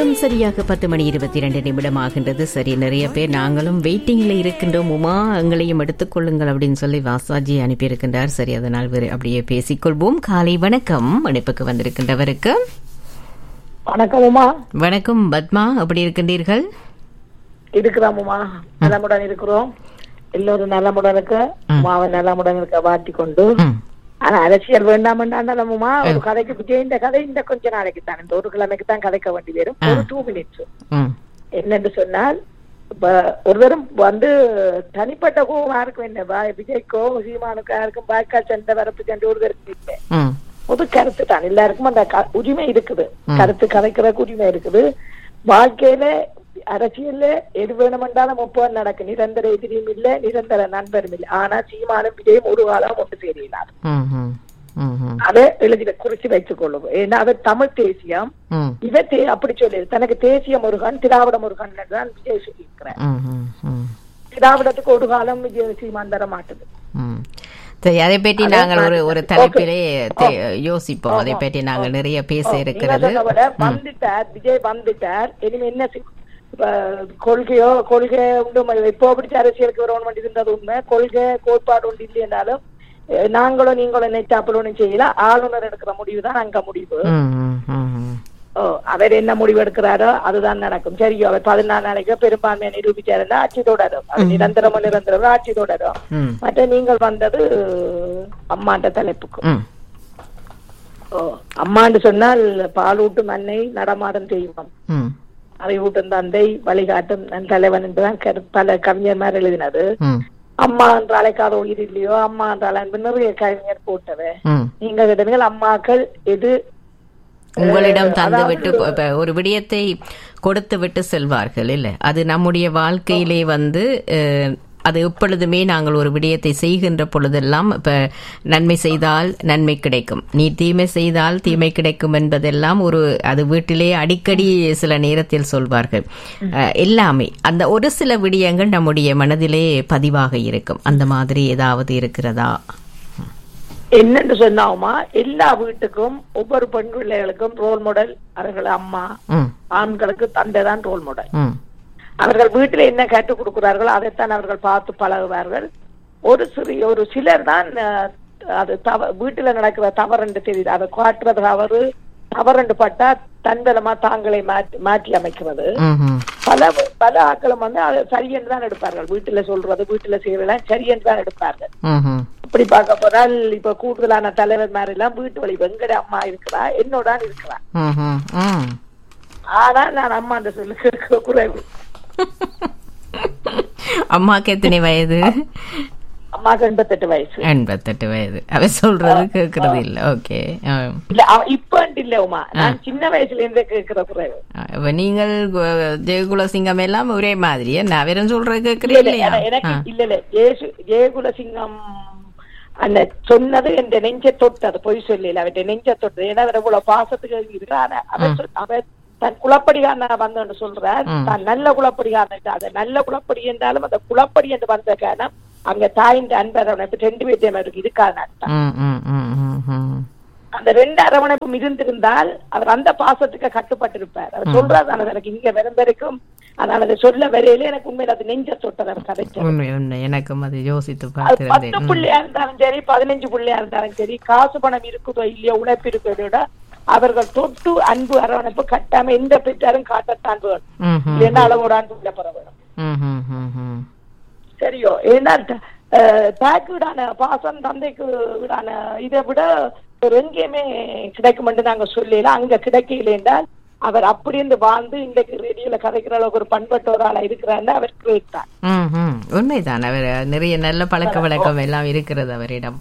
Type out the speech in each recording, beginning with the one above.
நேரம் சரியாக 10:22 ஆகின்றது. சரி, நிறைய பேர் நாங்களும் வெயிட்டிங்ல இருக்கின்றோம், உமா எங்களையும் எடுத்துக்கொள்ளுங்கள் அப்படின்னு சொல்லி வாசாஜி அனுப்பியிருக்கின்றார். சரி, அதனால் அப்படியே பேசிக்கொள்வோம். காலை வணக்கம். அனுப்புக்கு வந்திருக்கின்றவருக்கு வணக்கம் உமா. வணக்கம் பத்மா, எப்படி இருக்கின்றீர்கள்? இருக்கிறோம் உமா, நலமுடன் இருக்கிறோம். எல்லோரும் நலமுடன் இருக்க, உமாவை நலமுடன் இருக்க வாட்டி கொண்டு. ஆனா அரசியல் வேண்டாமண்டாண்டலமுமா ஒரு கதைக்கு விஜய் இந்த கதை இந்த கொஞ்ச நாளைக்கு தான், இந்த ஒரு கிழமைக்கு தான் கதைக்க வேண்டி வரும். ஒரு 2 minutes என்னன்னு சொன்னால், இப்ப ஒருவரும் தனிப்பட்ட கோவம் யாருக்கும் என்ன, விஜய்க்கோ சீமானுக்கோ யாருக்கும் பாய்க்கா சண்டை வரப்பு சண்டை ஒருவருக்கு இல்லை. பொது கருத்து தான், எல்லாருக்கும் அந்த உரிமை இருக்குது, கருத்து கதைக்கிறதுக்கு உரிமை இருக்குது. வாழ்க்கையில அரசியல்ல எது வேணுமென்றாலும் ஒப்புவன் நடக்கு, நிரந்தர எதிரியும் இல்ல, நிரந்தர நண்பரும் இல்லை. ஆனா சீமானும் விஜயம் ஒரு காலம் ஒன்று சேரலாது. அதை எழுதி குறிச்சு வைத்துக் கொள்ளும். ஏன்னா அவர் தமிழ் தேசியம், இவ அப்படி சொல்லு, தனக்கு தேசிய முருகன் திராவிட முருகன் தான் விஜய் சொல்லி இருக்கிறார். திராவிடத்துக்கு ஒரு காலம் விஜய் சீமான் தர மாட்டது. அதை பற்றி நாங்கள் ஒரு தலைப்பிலே யோசிப்போம். அதை பற்றி நாங்கள் நிறைய பேச இருக்கிறது. வந்துட்டார் விஜய், வந்துட்டார். இனிமே என்ன கொள்கை உண்டு, இப்போ பிடிச்ச அரசியலுக்கு வரணும் இருந்தது உண்மை. கொள்கை கோட்பாடு ஒன்று இல்லை என்றாலும் நாங்களும் நீங்களும் நெச்சாப்பல் ஒன்றும் செய்யல. ஆளுநர் எடுக்கிற முடிவு தான் அங்க முடிவு. அவர் என்ன முடிவு எடுக்கிறாரோ அதுதான் நடக்கும். சரியோ, அவர் 14 நாளைக்கு பெரும்பான்மையை நிரூபிச்சாருன்னா ஆட்சி தொடரும். அது நிரந்தரமா ஆட்சி தொடரும். மற்ற நீங்கள் வந்தது அம்மாண்ட தலைப்புக்கு. அம்மாண்டு சொன்னால் பாலூட்டும் அன்னை, நடமாடும் தெய்வம், அறிவூட்டும் தந்தை, வழிகாட்டும் நன் தலைவன் என்றுதான் பல கவிஞர்மார் எழுதினது. அம்மா என்று அழைக்காத உயிர் இல்லையோ, அம்மா என்றால் அன்பு நிறைய கவிஞர் போட்டவ. நீங்க கேட்டீர்கள் அம்மாக்கள் எது உங்களிடம் தந்து விட்டு ஒரு விடயத்தை கொடுத்து விட்டு செல்வார்கள் இல்ல, அது நம்முடைய வாழ்க்கையிலே அது எப்பொழுதுமே நாங்கள் ஒரு விடயத்தை செய்கின்ற பொழுதெல்லாம், இப்ப நன்மை செய்தால் நன்மை கிடைக்கும், நீ தீமை செய்தால் தீமை கிடைக்கும் என்பதெல்லாம் அது வீட்டிலே அடிக்கடி சில நேரத்தில் சொல்வார்கள். எல்லாமே அந்த ஒரு சில விடயங்கள் நம்முடைய மனதிலே பதிவாக இருக்கும். அந்த மாதிரி ஏதாவது இருக்கிறதா? என்னன்னு சொன்னாமா, எல்லா வீட்டுக்கும் ஒவ்வொரு பெண் பிள்ளைகளுக்கும் ரோல் மாடல் அவர்கள் அம்மா, ஆண்களுக்கு தந்தை தான் ரோல் மாடல். அவர்கள் வீட்டுல என்ன கற்றுக் கொடுக்கிறார்களோ அதைத்தான் அவர்கள் பார்த்து பழகுவார்கள். ஒரு சிலர் தான் அது வீட்டுல நடக்கிற தவறு தெரியுது, அதை காட்டுறது தவறு பட்டா தன்பலமா தாங்களை மாற்றி அமைக்கிறது. பல ஆட்களும் அதை சரியென்று தான் எடுப்பார்கள். வீட்டுல சொல்றது, வீட்டுல செய்யறதெல்லாம் சரியென்று தான் எடுப்பார்கள். அப்படி பார்க்க போனால் இப்ப கூடுதலான தலைவர் மாதிரி எல்லாம் வீட்டு வழி வெங்கட அம்மா இருக்கிறா, என்னோட இருக்கிறா. ஆனா நான் அம்மா அந்த சொல்லு குறைவு. அம்மாக்கு எத்தனை வயது? அம்மாக்கு 88 வயசு. 88 வயது. அவ சொல்றது கேக்குறது இல்ல. ஓகே, இல்ல இப்ப இல்ல உமா, நான் சின்ன வயசுல இருந்தே கேக்குற குறைவு. நீங்கள் ஜெயகுலசிங்கம் எல்லாம் ஒரே மாதிரி அவரும் சொல்றது கேக்குறீங்க? எனக்கு இல்ல ஜெயகுலசிங்கம் அந்த சொன்னது என் நெஞ்ச தொட்டது, பொய் சொல்லல, அவற்றை நெஞ்ச தொட்டது. ஏன்னா அவர் இவ்வளவு பாசத்துக்கு இருக்கிறார். அவர் தன் குளப்படிகாரன வந்து சொல்றார், தான் நல்ல குளப்படிகாரன். அது நல்ல குளப்படி என்றாலும் அந்த குளப்படி என்று வந்த காரணம் அங்க தாயின் அன்பரவணைப்பு 2 பேர்த்தையும் அவருக்கு இருக்காது. அந்த 2 அரவணைப்பும் இருந்திருந்தால் அவர் அந்த பாசத்துக்கு கட்டுப்பட்டிருப்பார். அவர் சொல்றாரு, எனக்கு இங்க வரும் வரைக்கும் அதனால அதை சொல்ல வரையில எனக்கு உண்மையில அது நெஞ்ச தொட்டது. அவர் கதைச்சு எனக்கும் அது யோசித்து 10 பிள்ளையா இருந்தாலும் சரி, 15 பிள்ளையா இருந்தாலும் சரி, காசு பணம் இருக்குதோ இல்லையோ, உழைப்பு இருக்கிறதோட அவர்கள் தொட்டு அன்பு அரவணைப்பு கட்டாம எந்த பெற்றாரும் காட்டத்தான் வேணும். இல்லைன்னா அளவோட அன்பு பெற வேணும். சரியோ, ஏன்னா தாக்கு விடான பாசம், தந்தைக்கு விடான இதை விட ஒரு எங்கேயுமே கிடைக்கும் என்று நாங்க சொல்லல. அங்க கிடைக்கல என்றால் அவர் அப்படி இருந்து வாழ்ந்து இன்றைக்கு ரேடியோல கதைக்கிற அளவுக்கு ஒரு பண்பட்ட ஒரு ஆளா இருக்கிறாரு. அவர் கேட்டார். உண்மைதான், அவர் நிறைய நல்ல பழக்க வழக்கம் எல்லாம் இருக்கிறது அவரிடம்.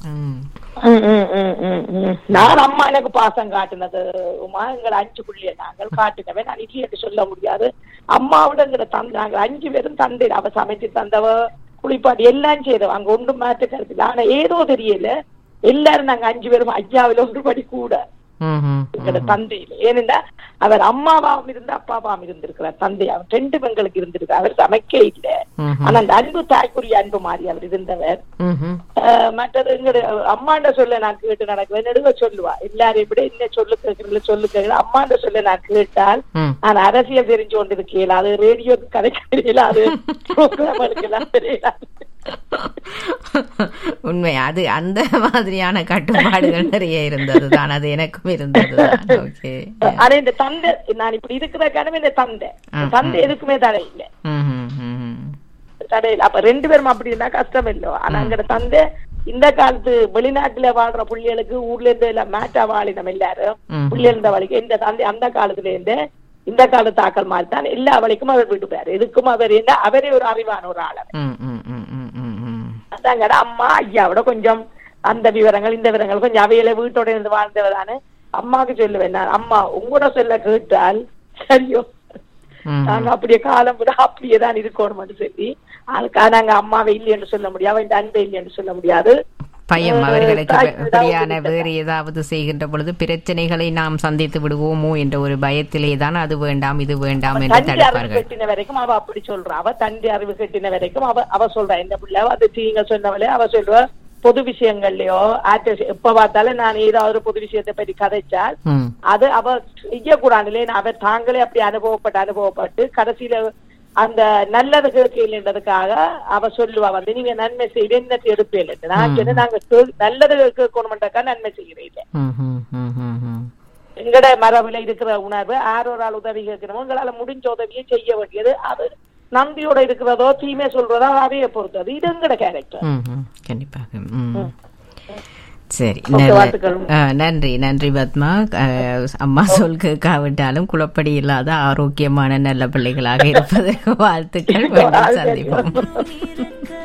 நான் அம்மா எனக்கு பாசம் காட்டினது உமா, எங்களை 5 பிள்ளைய நாங்கள் காட்டினவே. நான் இல்லையென்று சொல்ல முடியாது. அம்மாவோட எங்களை நாங்கள் 5 பேரும் தந்தை, அவ சமைச்சு தந்தவ, குளிப்பாட்டி எல்லாம் செய்தவ, அங்க ஒன்றும் மாற்ற கருத்து. ஆனா ஏதோ தெரியல, எல்லாரும் நாங்க 5 பேரும் ஐயாவில 1 படி கூட. எங்களோட தந்தையில. ஏனென்றா அவர் அம்மாவாவும் இருந்து அப்பாவாவும் இருந்திருக்கிறார். தந்தை அவர் 2 பெண்களுக்கு இருந்திருக்கார். அவர் சமைக்க இல்லை. ஆனா அந்த அன்பு தாய்க்குரிய அன்பு மாதிரி அவர் இருந்தவர். மற்றது எங்களுடைய அம்மாண்ட சொல்ல நான் கேட்டு நடக்குவேன். நெடுக சொல்லுவா எல்லாரையும் விட என்ன சொல்லு கேட்கல அம்மாண்ட சொல்ல நான் கேட்டால் நான் அரசியல் தெரிஞ்சு கொண்டு இருக்கேன். அது ரேடியோக்கு கதைக்க தெரியல, அது ப்ரோக்ராம் எல்லாம் தெரியல. உண்மை, அது அந்த மாதிரியான கட்டுப்பாடுகள் நிறைய இருந்ததுதான். அது எனக்கும் இருந்ததுதான். ஆனா இந்த தந்தை நான் இப்படி இருக்கிற கடமை இந்த தந்தை எதுக்குமே தடை இல்லை. தடையில அப்ப 2 பேரும் அப்படி இருந்தா கஷ்டம் இல்லோ. ஆனா அங்க தந்தை இந்த காலத்து வெளிநாட்டுல வாழ்ற புள்ளிகளுக்கு ஊர்ல இருந்து எல்லாம் மேட்டா வாழினம் எல்லாரும் புள்ளிகள் இருந்த வழிக்கு இந்த தந்தை அந்த காலத்துல இருந்து இந்த காலத்து ஆக்கள் மாதிரி தான் எல்லா வழிக்கும் அவர் விட்டுப்பாரு. எதுக்கும் அவர் என்ன அவரே ஒரு அறிவான ஒரு ஆள். அதாங்கட அம்மா ஐயாவோட கொஞ்சம் அந்த விவரங்கள் இந்த விவரங்கள் கொஞ்சம் அவையில வீட்டோட இருந்து வாழ்ந்தவதானே. அம்மாவுக்கு சொல்லுவேன் நான், அம்மா உங்களோட சொல்ல கேட்டால் சரியோ நாங்க அப்படியே காலம் விட அப்படியேதான் இருக்கணும் சொல்லி அதுக்காக நாங்க அம்மாவை இல்லை என்று சொல்ல முடியாது, அவன் அன்பை இல்லை என்று சொல்ல முடியாது. பயம் அவர்களுக்கு அப்படியான வேறு ஏதாவது செய்கின்ற பொழுது பிரச்சனைகளை நாம் சந்தித்து விடுவோமோ என்ற ஒரு பயத்திலே தான் அது வேண்டாம் இது வேண்டாம் என்று தடுப்பார்கள். கட்டின வரைக்கும் அவ அப்படி சொல்றா. அவ தந்தை அறிவு கட்டின வரைக்கும் அவ சொல்றா இந்த பிள்ளை அது தீங்க சொன்னவளே அவ சொல்ற பொது விஷயங்கள்லயோ எப்ப பார்த்தாலும் நான் ஏதாவது பொது விஷயத்தை பற்றி கதைச்சால் அது அவ செய்யக்கூடாதுலே அவர் தாங்களே அப்படி அனுபவப்பட்டு கடைசியில அந்த நல்லது கேட்கலன்றதுக்காக அவ சொல்லுவா வந்து நீங்க நன்மை செய்ய என்னத்தை எடுப்பேன் நான் சொன்ன நாங்க நல்லது கேட்கணும்ன்றக்கா நன்மை செய்யறேன். எங்கட மரபுல இருக்கிற உணர்வு யாரோரு ஆள் உதவி கேட்கணுமோ உங்களால முடிஞ்ச உதவியை செய்ய வேண்டியது. அது நம்பியோட இருக்கிறதோ தீமை சொல்றதோ அதைய பொறுத்தது. இது எங்கட கேரக்டர். கண்டிப்பாக. சரி, நன்றி பத்மா. அம்மா சொல் கேட்காவிட்டாலும் குழப்படி இல்லாத ஆரோக்கியமான நல்ல பிள்ளைகளாக இருப்பதற்கு வாழ்த்துக்கள். சந்திப்போம்.